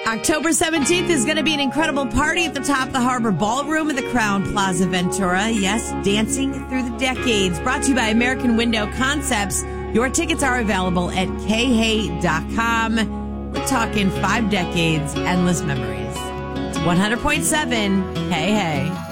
October 17th is going to be an incredible party at the Top of the Harbor Ballroom at the Crown Plaza Ventura. Yes, Dancing Through the Decades. Brought to you by American Window Concepts. Your tickets are available at khay.com. We're talking 5 decades, endless memories. It's 100.7 Hey Hey.